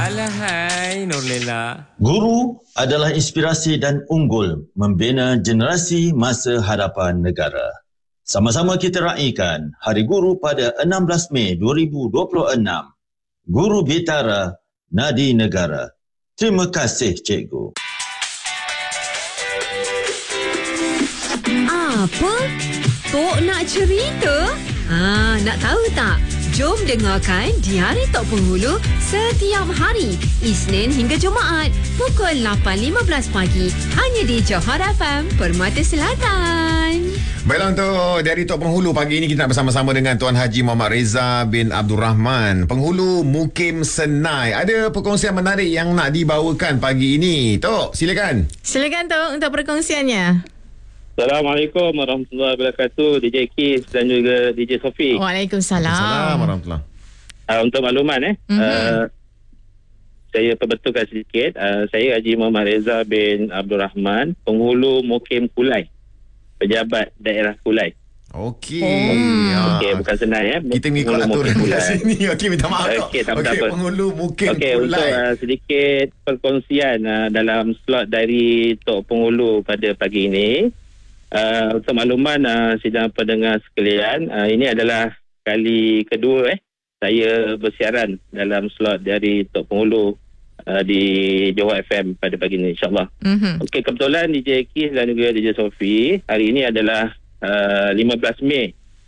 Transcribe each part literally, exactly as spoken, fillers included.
Alahai, Nurlela. Guru adalah inspirasi dan unggul membina generasi masa hadapan negara. Sama-sama kita raikan Hari Guru pada enam belas Mei dua ribu dua puluh enam. Guru Bitara, Nadi Negara. Terima kasih, Cikgu. Apa? Tok nak cerita? Ah, nak tahu tak? Jom dengarkan Diari Tok Penghulu setiap hari, Isnin hingga Jumaat, pukul lapan lima belas pagi, hanya di Johor F M, Permata Selatan. Baiklah, untuk Diari Tok Penghulu pagi ini kita nak bersama-sama dengan Tuan Haji Muhammad Reza bin Abdul Rahman, Penghulu Mukim Senai. Ada perkongsian menarik yang nak dibawakan pagi ini. Tok, silakan. Silakan Tok untuk perkongsiannya. Assalamualaikum warahmatullahi wabarakatuh, D J Kis dan juga D J Sofi. Waalaikumsalam. Assalamualaikum warahmatullahi. Uh, untuk makluman eh, mm-hmm. uh, saya perbetulkan sedikit. Uh, saya Haji Muhammad Reza bin Abdul Rahman, Penghulu Mukim Kulai, pejabat daerah Kulai. Okey. Oh. Okey, bukan Senai eh. Kita mengikut aturan kat sini. Okey, minta maaf. Okey, tak apa. Okey, Penghulu Mukim okay, Kulai. Untuk uh, sedikit perkongsian uh, dalam slot dari Tok Penghulu pada pagi ini. Uh, untuk makluman uh, sidang pendengar sekalian, uh, ini adalah kali kedua eh saya bersiaran dalam slot dari Tok Penghulu uh, di Johor F M pada pagi ini, insyaAllah. Mm-hmm. Okey, kebetulan D J Kis dan juga D J Sofi, hari ini adalah uh, lima belas Mei,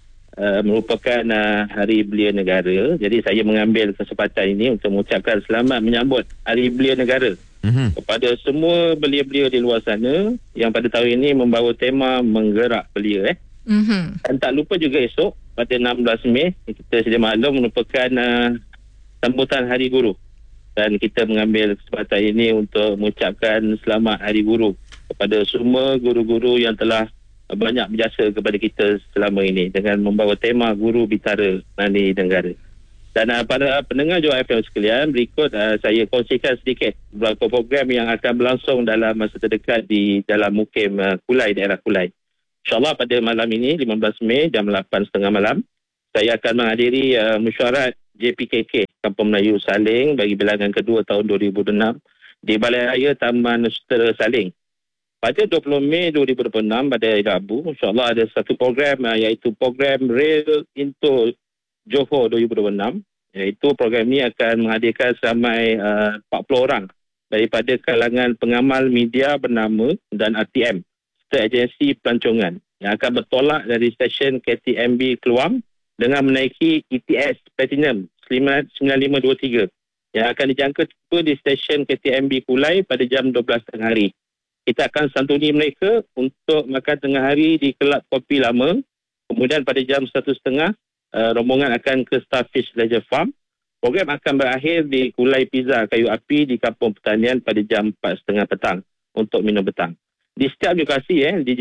uh, merupakan uh, Hari Belia Negara. Jadi saya mengambil kesempatan ini untuk mengucapkan selamat menyambut Hari Belia Negara Mm-hmm. kepada semua belia-belia di luar sana yang pada tahun ini membawa tema menggerak belia eh. Mm-hmm. Dan tak lupa juga esok pada enam belas Mei kita sedia maklum merupakan uh, sambutan Hari Guru, dan kita mengambil kesempatan ini untuk mengucapkan selamat Hari Guru kepada semua guru-guru yang telah uh, banyak berjasa kepada kita selama ini dengan membawa tema Guru Bitara, Nadi Negara. Dan uh, para pendengar Johor F M sekalian, berikut uh, saya kongsikan sedikit beberapa program yang akan berlangsung dalam masa terdekat di dalam Mukim uh, Kulai, daerah Kulai. InsyaAllah pada malam ini, lima belas Mei, jam lapan tiga puluh malam, saya akan menghadiri uh, mesyuarat J P K K Kampung Melayu Saling bagi bilangan kedua tahun dua ribu enam di Balai Raya Taman Sutera Saling. Pada dua puluh Mei dua ribu dua puluh enam, pada hari Rabu, insyaAllah ada satu program uh, iaitu program Rail into Johor dua ribu dua puluh enam, iaitu program ini akan menghadirkan seramai uh, empat puluh orang daripada kalangan pengamal media bernama dan R T M serta agensi pelancongan yang akan bertolak dari stesen K T M B Keluang dengan menaiki E T S Platinum sembilan lima dua tiga yang akan dijangka tiba di stesen K T M B Kulai pada jam dua belas tengah hari. Kita akan santuni mereka untuk makan tengah hari di Kelab Kopi Lama. Kemudian pada jam satu tiga puluh Uh, rombongan akan ke Starfish Leisure Farm. Program akan berakhir di Kulai Pizza Kayu Api di Kampung Pertanian pada jam empat tiga puluh petang untuk minum petang. Di setiap lokasi eh D J,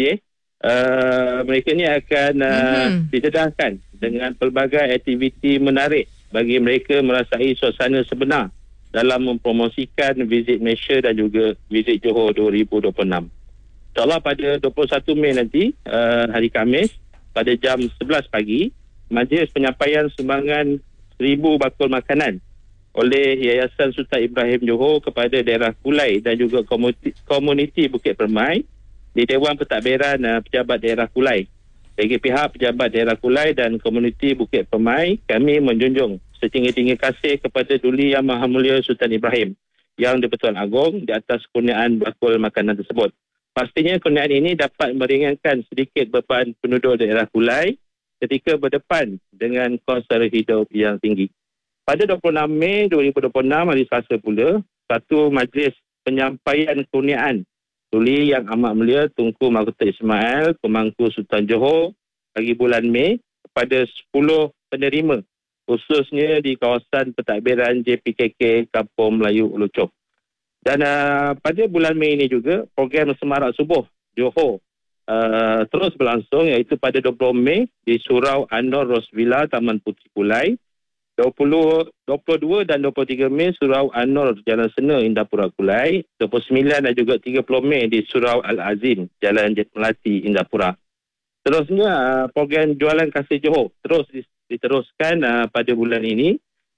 uh, mereka ni akan uh, mm-hmm. didedahkan dengan pelbagai aktiviti menarik bagi mereka merasai suasana sebenar dalam mempromosikan Visit Malaysia dan juga Visit Johor dua ribu dua puluh enam. InsyaAllah pada dua puluh satu Mei nanti, uh, hari Khamis, pada jam sebelas pagi, majlis penyampaian sumbangan seribu bakul makanan oleh Yayasan Sultan Ibrahim Johor kepada daerah Kulai dan juga komuniti, komuniti Bukit Permai di Dewan Pentadbiran uh, Pejabat Daerah Kulai. Bagi pihak Pejabat Daerah Kulai dan komuniti Bukit Permai, kami menjunjung setinggi-tinggi kasih kepada Duli Yang Maha Mulia Sultan Ibrahim yang di-Pertuan Agong di atas kurniaan bakul makanan tersebut. Pastinya kurniaan ini dapat meringankan sedikit beban penduduk daerah Kulai ketika berdepan dengan kos sara hidup yang tinggi. Pada dua puluh enam Mei dua ribu dua puluh enam, hari Selasa pula, satu majlis penyampaian kurniaan Duli Yang Amat Mulia Tunku Mahkota Ismail, Pemangku Sultan Johor bagi bulan Mei kepada sepuluh penerima, khususnya di kawasan pentadbiran J P K K Kampung Melayu Ulucoh. Dan uh, pada bulan Mei ini juga, program Semarak Subuh Johor Uh, terus berlangsung, iaitu pada dua puluh Mei di Surau Anor Rose Villa, Taman Puteri Kulai. dua puluh, dua puluh dua dan dua puluh tiga Mei Surau Anor Jalan Sena, Indapura Kulai. dua puluh sembilan dan juga tiga puluh Mei di Surau Al-Azim, Jalan Jet Melati, Indapura. Terusnya, uh, program Jualan Kasih Johor terus diteruskan uh, pada bulan ini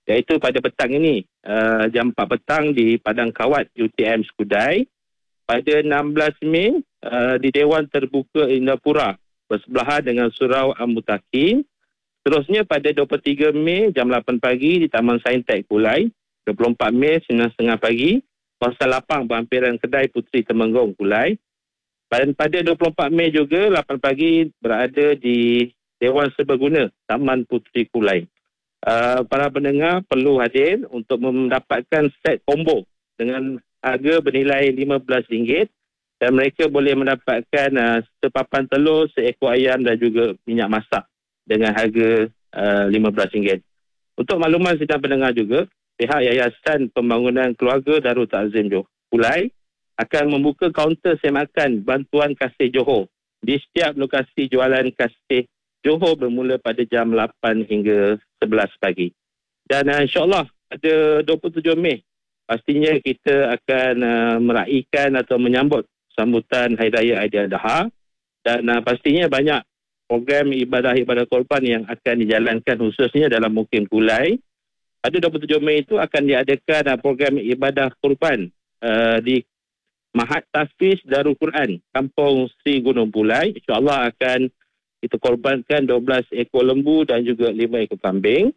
iaitu pada petang ini uh, jam empat petang di Padang Kawat U T M Skudai. Pada enam belas Mei uh, di Dewan Terbuka Indapura bersebelahan dengan Surau Al-Mutakin. Seterusnya pada dua puluh tiga Mei jam lapan pagi di Taman Saintek Kulai. dua puluh empat Mei sembilan tiga puluh pagi kawasan lapang berhampiran Kedai Puteri Temenggong Kulai. Dan pada dua puluh empat Mei juga lapan pagi berada di Dewan Serbaguna Taman Puteri Kulai. Uh, para pendengar perlu hadir untuk mendapatkan set combo dengan harga bernilai lima belas ringgit dan mereka boleh mendapatkan uh, sepapan telur, seekor ayam dan juga minyak masak dengan harga uh, lima belas ringgit. Untuk makluman sidang pendengar juga, pihak Yayasan Pembangunan Keluarga Darul Ta'zim Johor Kulai akan membuka kaunter semakan bantuan kasih Johor di setiap lokasi jualan kasih Johor bermula pada jam lapan hingga sebelas pagi. Dan uh, insyaAllah pada dua puluh tujuh Mei pastinya kita akan uh, meraihkan atau menyambut sambutan Hari Raya Aidiladha dan uh, pastinya banyak program ibadah-ibadah korban yang akan dijalankan khususnya dalam Mukim Kulai. Pada dua puluh tujuh Mei itu akan diadakan uh, program ibadah korban uh, di Mahat Tahfiz Darul Quran Kampung Sri Gunung Pulai. InsyaAllah akan kita korbankan dua belas ekor lembu dan juga lima ekor kambing.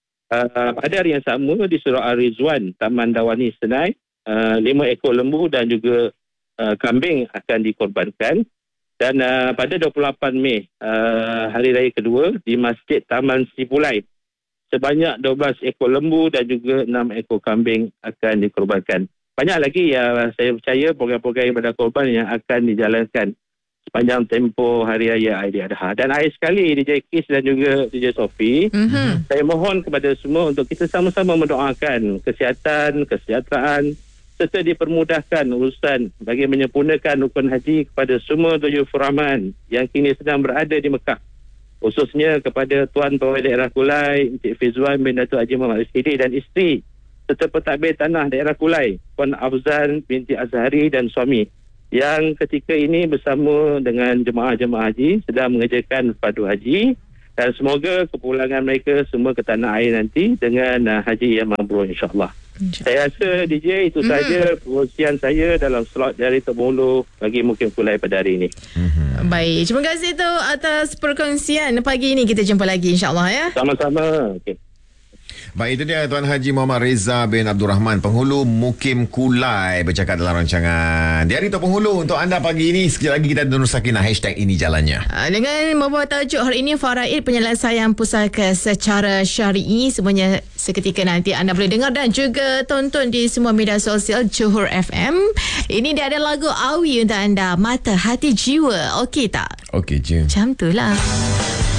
Uh, pada hari yang sama di Surau Al-Rizwan Taman Dawani Senai, uh, lima ekor lembu dan juga uh, kambing akan dikorbankan. Dan uh, pada dua puluh lapan Mei uh, hari raya kedua di Masjid Taman Sipulai, sebanyak dua belas ekor lembu dan juga enam ekor kambing akan dikorbankan. Banyak lagi yang uh, saya percaya program-program ibadah korban yang akan dijalankan sepanjang tempoh Hari Raya Aidiladha. Dan akhir sekali D J Kis dan juga D J Sophie, mm-hmm. saya mohon kepada semua untuk kita sama-sama mendoakan kesihatan, kesejahteraan serta dipermudahkan urusan bagi menyempurnakan rukun haji kepada semua Duyufur Rahman yang kini sedang berada di Mekah. Khususnya kepada Tuan Pegawai Daerah Kulai, Encik Fizwan bin Datuk Haji Muhammad Rizkidi dan isteri serta pentadbir tanah daerah Kulai, Puan Afzan binti Azhari dan suami yang ketika ini bersama dengan jemaah-jemaah haji sedang mengerjakan fardu haji dan semoga kepulangan mereka semua ke tanah air nanti dengan uh, haji yang mabrur insya-Allah. Insya saya rasa D J itu mm-hmm. saja perkongsian saya dalam slot dari Tok Berhulu bagi Mukim Kulai pada hari ini. Mm-hmm. Baik, terima kasih tu atas perkongsian pagi ini. Kita jumpa lagi insya-Allah ya. Sama-sama. Okey. Baik, itu dia Tuan Haji Muhammad Reza bin Abdul Rahman, penghulu Mukim Kulai bercakap dalam rancangan di Hari Tok Penghulu untuk anda pagi ini. Sekejap lagi kita Nur Sakinah hashtag ini jalannya. Dengan membawa tajuk hari ini Faraid Penyelesaian Pusaka Secara Syar'i. Semuanya seketika nanti anda boleh dengar dan juga tonton di semua media sosial Johor F M. Ini dia ada lagu Awi untuk anda, Mata Hati Jiwa. Okey tak? Okey je. Macam tu lah.